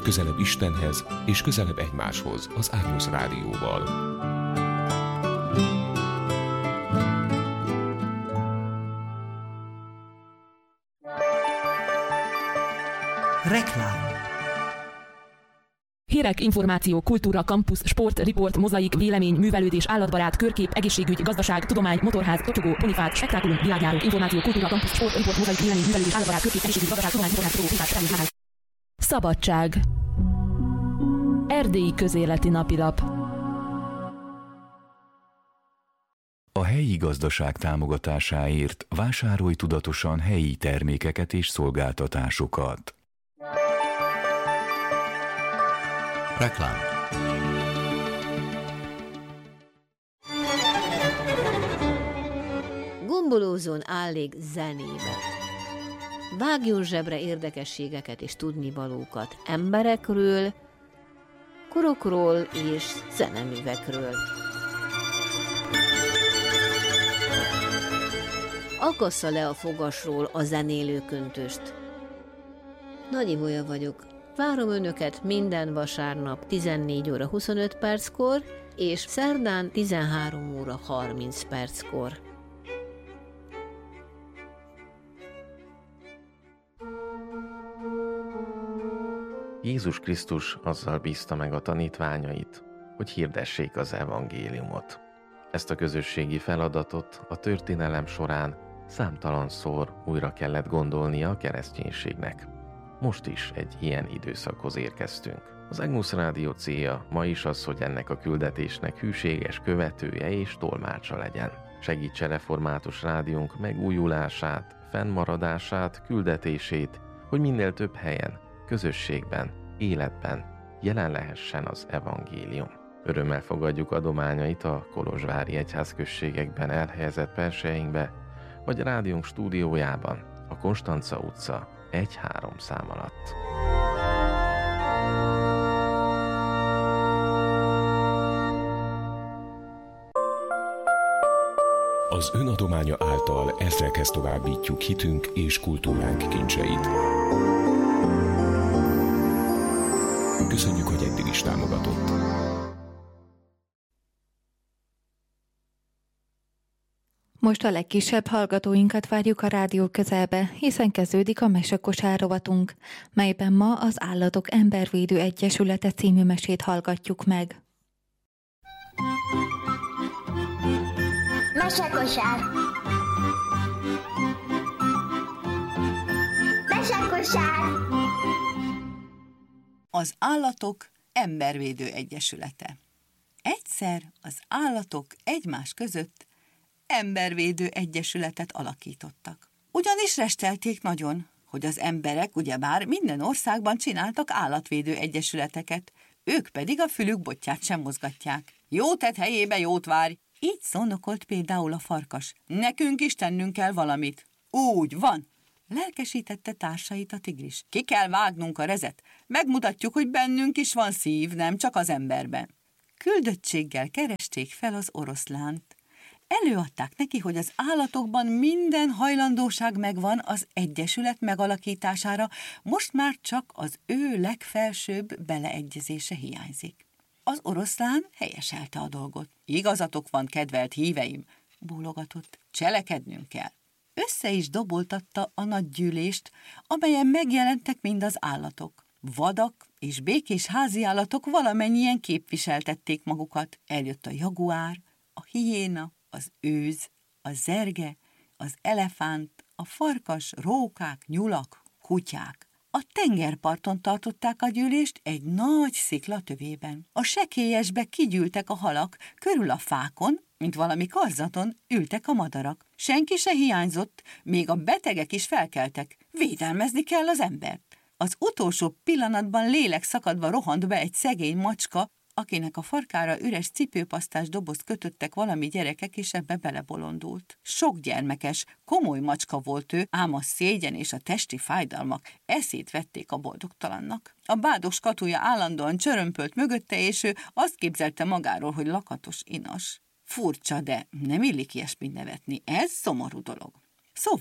Közelebb Istenhez és közelebb egymáshoz az Agnus Rádióval. Reklám. Hírek, információ, kultúra, kampusz, sport, riport, mozaik, vélemény, művelődés, állatbarát, körkép, egészségügy, gazdaság, tudomány, motorház, tocsogó, ponifát, spektákulum, világjáró, információ, kultúra, kampusz, sport, riport, mozaik, vélemény, művelődés, állatbarát, körkép, egészségügy, gazdaság, tudomány, motorház, tocsogó, ponifát, spektákulum. Szabadság. Erdélyi Közéleti Napilap. A helyi gazdaság támogatásáért vásárolj tudatosan helyi termékeket és szolgáltatásokat. Reklám. Gombolózzon állék zenébe. Vágjon zsebre érdekességeket és tudnivalókat emberekről, korokról és zeneművekről. Akassza le a fogasról a zenélő köntöst. Nagy Ibolya vagyok. Várom önöket minden vasárnap 14 óra 25 perckor, és szerdán 13 óra 30 perckor. Jézus Krisztus azzal bízta meg a tanítványait, hogy hirdessék az evangéliumot. Ezt a közösségi feladatot a történelem során számtalanszor újra kellett gondolnia a kereszténységnek. Most is egy ilyen időszakhoz érkeztünk. Az Agnus Rádió célja ma is az, hogy ennek a küldetésnek hűséges követője és tolmácsa legyen. Segítse református rádiónk megújulását, fennmaradását, küldetését, hogy minél több helyen, közösségben, életben jelen lehessen az evangélium. Örömmel fogadjuk adományait a kolozsvári egyházközségekben elhelyezett perseinkbe, vagy a rádiónk stúdiójában, a Konstanca utca 1-3 szám alatt. Az ön adománya által ezrekhez továbbítjuk hitünk és kultúránk kincseit. Köszönjük, hogy eddig is támogatott. Most a legkisebb hallgatóinkat várjuk a rádió közelbe, hiszen kezdődik a mesekosár rovatunk, melyben ma az Állatok Embervédő Egyesülete című mesét hallgatjuk meg. Mesekosár. Mesekosár. Az Állatok Embervédő Egyesülete. Egyszer az állatok egymás között embervédő egyesületet alakítottak. Ugyanis restelték nagyon, hogy az emberek ugyebár minden országban csináltak állatvédő egyesületeket, ők pedig a fülük botját sem mozgatják. Jó tett helyébe jót várj! Így szónokolt például a farkas. Nekünk is tennünk kell valamit. Úgy van! Lelkesítette társait a tigris. Ki kell vágnunk a rezet. Megmutatjuk, hogy bennünk is van szív, nem csak az emberben. Küldöttséggel keresték fel az oroszlánt. Előadták neki, hogy az állatokban minden hajlandóság megvan az egyesület megalakítására, most már csak az ő legfelsőbb beleegyezése hiányzik. Az oroszlán helyeselte a dolgot. Igazatok van, kedvelt híveim, bólogatott, cselekednünk kell. Össze is doboltatta a nagy gyűlést, amelyen megjelentek mind az állatok. Vadak és békés háziállatok valamennyien képviseltették magukat. Eljött a jaguár, a hiéna, az őz, a zerge, az elefánt, a farkas, rókák, nyulak, kutyák. A tengerparton tartották a gyűlést egy nagy szikla tövében. A sekélyesbe kigyűltek a halak, körül a fákon, mint valami karzaton, ültek a madarak. Senki se hiányzott, még a betegek is felkeltek. Védelmezni kell az embert. Az utolsó pillanatban lélek szakadva rohant be egy szegény macska, akinek a farkára üres cipőpasztás dobozt kötöttek valami gyerekek, és ebbe belebolondult. Sok gyermekes, komoly macska volt ő, ám a szégyen és a testi fájdalmak eszét vették a boldogtalannak. A bádog skatuja állandóan csörömpölt mögötte, és ő azt képzelte magáról, hogy lakatos inas. Furcsa, de nem illik ilyesmit nevetni, ez szomorú dolog. Szóval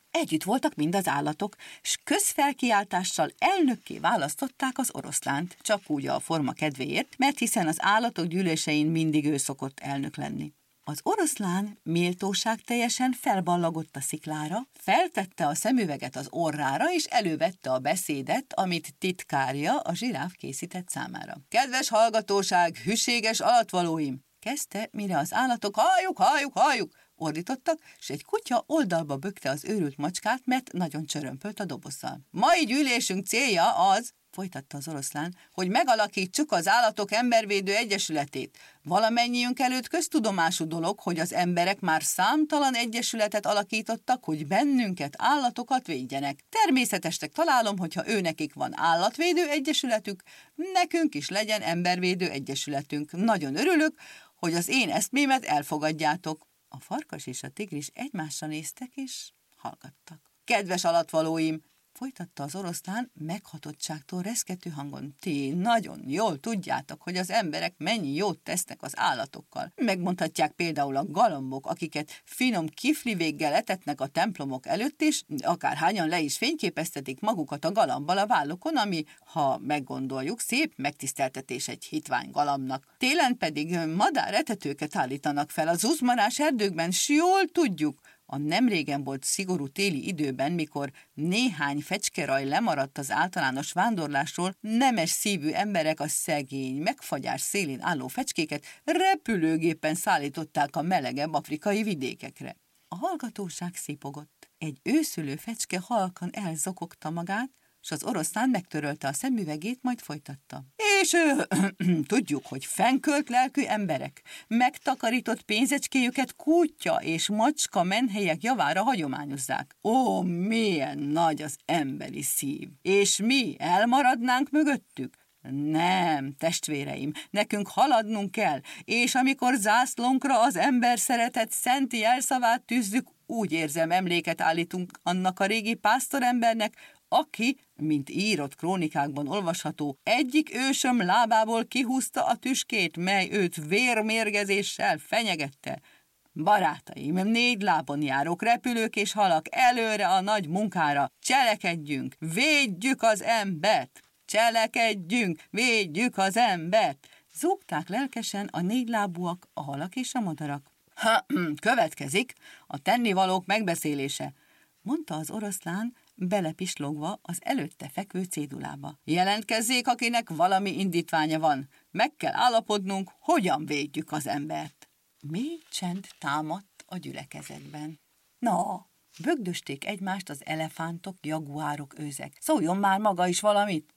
Együtt voltak mind az állatok, s közfelkiáltással elnökké választották az oroszlánt, csak úgy a forma kedvéért, mert hiszen az állatok gyűlésein mindig ő szokott elnök lenni. Az oroszlán méltóságteljesen felballagott a sziklára, feltette a szemüveget az orrára, és elővette a beszédet, amit titkárja, a zsiráf készített számára. Kedves hallgatóság, hűséges alatvalóim! Kezdte, mire az állatok halljuk, ordítottak, és egy kutya oldalba bökte az őrült macskát, mert nagyon csörömpölt a dobozzal. Mai gyűlésünk célja az, folytatta az oroszlán, hogy megalakítsuk az Állatok Embervédő Egyesületét. Valamennyiünk előtt köztudomású dolog, hogy az emberek már számtalan egyesületet alakítottak, hogy bennünket, állatokat védjenek. Természetesnek találom, hogyha őnekik van állatvédő egyesületük, nekünk is legyen embervédő egyesületünk. Nagyon örülök, hogy az én eszmémet elfogadjátok. A farkas és a tigris egymásra néztek és hallgattak. Kedves alatvalóim, folytatta az oroszlán meghatottságtól reszkető hangon. Ti nagyon jól tudjátok, hogy az emberek mennyi jót tesznek az állatokkal. Megmondhatják például a galambok, akiket finom kiflivéggel etetnek a templomok előtt, és akárhányan le is fényképeztetik magukat a galambbal a vállukon, ami, ha meggondoljuk, szép megtiszteltetés egy hitvány galambnak. Télen pedig madáretetőket állítanak fel az uzmarás erdőkben, s jól tudjuk, a nemrégen volt szigorú téli időben, mikor néhány fecskeraj lemaradt az általános vándorlásról, nemes szívű emberek a szegény, megfagyás szélén álló fecskéket repülőgépen szállították a melegebb afrikai vidékekre. A hallgatóság szipogott. Egy őszülő fecske halkan elzokogta magát, s az oroszlán megtörölte a szemüvegét, majd folytatta. És tudjuk, hogy fennkölt lelkű emberek megtakarított pénzecskéjüket kutya és macska menhelyek javára hagyományozzák. Ó, milyen nagy az emberi szív! És mi elmaradnánk mögöttük? Nem, testvéreim, nekünk haladnunk kell, és amikor zászlónkra az ember szeretet szent jelszavát tűzzük, úgy érzem, emléket állítunk annak a régi pásztorembernek, aki, mint írott krónikákban olvasható, egyik ősöm lábából kihúzta a tüskét, mely őt vérmérgezéssel fenyegette. Barátaim, 4 lábon járok, repülők és halak, előre a nagy munkára, cselekedjünk, védjük az embert! Cselekedjünk, védjük az embert! Zúgták lelkesen a 4 lábúak, a halak és a madarak. Következik a tennivalók megbeszélése, mondta az oroszlán, belepislogva az előtte fekvő cédulába. Jelentkezzék, akinek valami indítványa van. Meg kell állapodnunk, hogyan védjük az embert. Mély csend támadt a gyülekezetben. Na, bögdösték egymást az elefántok, jaguárok, őzek. Szóljon már maga is valamit.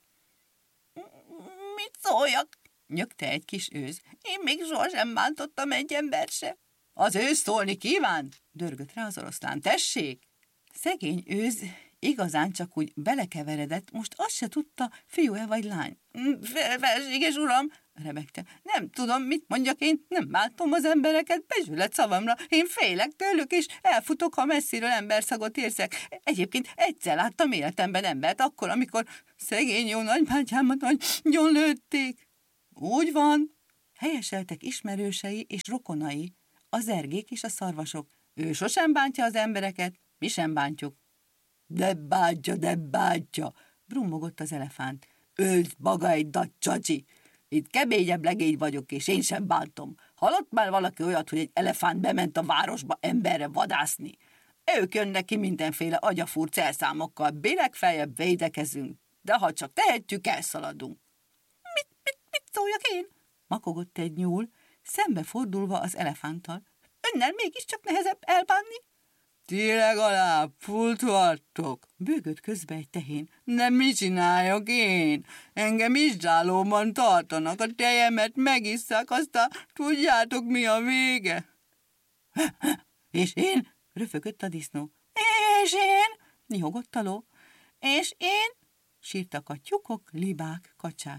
Mit szóljak? Nyögte egy kis őz. Én még sohasem bántottam egy embert se. Az őz szólni kívánt? Dörgött rá az oroszlán. Tessék! Szegény őz igazán csak úgy belekeveredett, most azt se tudta, fiú-e vagy lány. Felséges uram, rebegte. Nem tudom, mit mondjak én, nem bántom az embereket, becsület szavamra. Én félek tőlük, és elfutok, ha messziről emberszagot érzek. Egyébként egyszer láttam életemben embert, akkor, amikor szegény jó nagybátyámat nagyon lőtték. Úgy van, helyeseltek ismerősei és rokonai, a zergék és a szarvasok. Ő sosem bántja az embereket, mi sem bántjuk. De bántja, brummogott az elefánt. Öld maga egy nagy csacsi! Itt keményebb legény vagyok, és én sem bántom. Hallott már valaki olyat, hogy egy elefánt bement a városba emberre vadászni? Ők jönnek ki mindenféle agyafúrt celszámokkal, bélegfeljebb védekezünk, de ha csak tehetjük, elszaladunk. Mit szóljak én? Makogott egy nyúl, szembefordulva az elefánttal. Önnel mégiscsak nehezebb elbánni? Ti legalább fut vagytok, bőgött közbe egy tehén. De mit csináljak én? Engem izsálóban tartanak, a tejemet megisszák, aztán tudjátok, mi a vége? És én? Röfögött a disznó. És én? Nyihogott a ló. És én? Sírtak a tyúkok, libák, kacsák.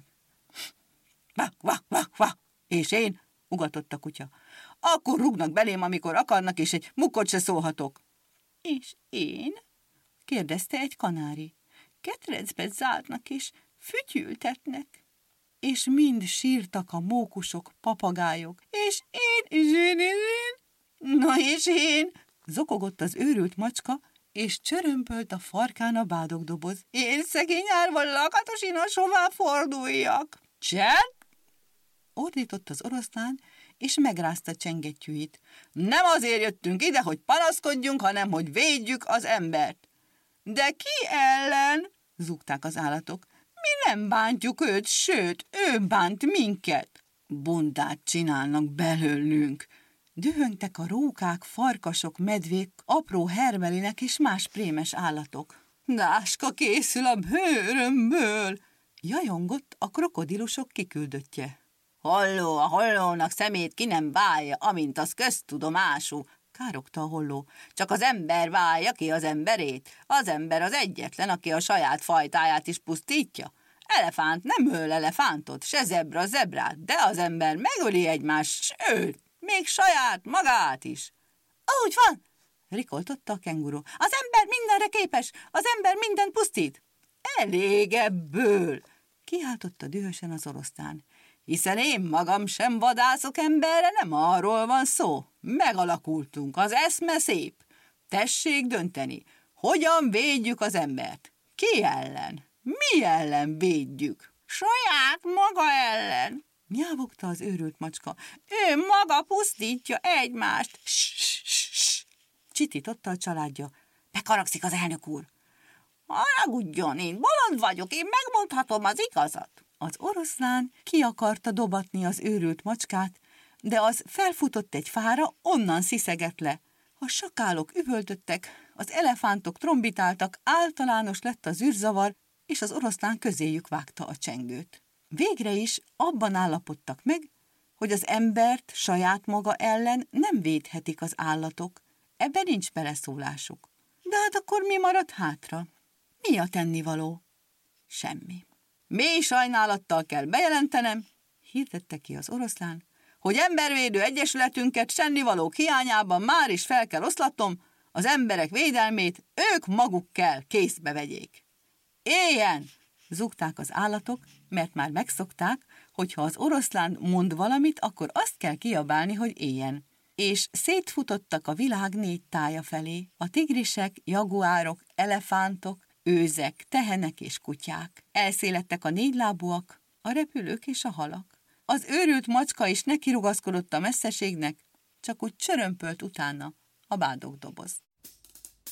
Vak. És én? Ugatott a kutya. Akkor rúgnak belém, amikor akarnak, és egy mukkot se szólhatok. És én? Kérdezte egy kanári. Ketrecbe zárnak, és fütyültetnek. És mind sírtak a mókusok, papagájok. És én? No és én? Zokogott az őrült macska, és csörömpölt a farkán a bádogdoboz. Én szegény árva lakatosinas, hová forduljak? Csend! Ordított az oroszlán, és megrázta csengettyűit. Nem azért jöttünk ide, hogy panaszkodjunk, hanem hogy védjük az embert. De ki ellen? Zúgták az állatok. Mi nem bántjuk őt, sőt, ő bánt minket. Bundát csinálnak belőlünk. Dühöngtek a rókák, farkasok, medvék, apró hermelinek és más prémes állatok. Náska készül a bőrömből, jajongott a krokodilusok kiküldöttje. Holló, a hollónak szemét ki nem válja, amint az köztudomású, károgta a holló. Csak az ember válja ki az emberét. Az ember az egyetlen, aki a saját fajtáját is pusztítja. Elefánt nem öl elefántot, se zebra zebrát, de az ember megöli egymást, sőt, még saját magát is. Úgy van, rikoltotta a kenguru. Az ember mindenre képes, az ember mindent pusztít. Elég ebből, kiáltotta dühösen az oroszlán. Hiszen én magam sem vadászok emberre, nem arról van szó. Megalakultunk, az eszme szép. Tessék dönteni, hogyan védjük az embert? Ki ellen? Mi ellen védjük? Saját maga ellen, nyávogta az őrült macska. Ő maga pusztítja egymást. Csitította a családja. Bekaragszik az elnök úr. Haragudjon, én bolond vagyok, én megmondhatom az igazat. Az oroszlán ki akarta dobatni az őrült macskát, de az felfutott egy fára, onnan sziszegett le. A sakálok üvöltöttek, az elefántok trombitáltak, általános lett az űrzavar, és az oroszlán közéjük vágta a csengőt. Végre is abban állapodtak meg, hogy az embert saját maga ellen nem védhetik az állatok, ebben nincs beleszólásuk. De hát akkor mi maradt hátra? Mi a tennivaló? Semmi. Mély sajnálattal kell bejelentenem, hirdette ki az oroszlán, hogy embervédő egyesületünket sennivalók hiányában már is fel kell oszlatnom, az emberek védelmét ők maguk kell kézbe vegyék. Éljen! Zúgták az állatok, mert már megszokták, hogyha az oroszlán mond valamit, akkor azt kell kiabálni, hogy éljen. És szétfutottak a világ 4 tája felé, a tigrisek, jaguárok, elefántok, őzek, tehenek és kutyák. Elszélettek a 4 lábúak, a repülők és a halak. Az őrült macska is nekirugaszkodott a messzeségnek, csak úgy csörömpölt utána a bádogdoboz.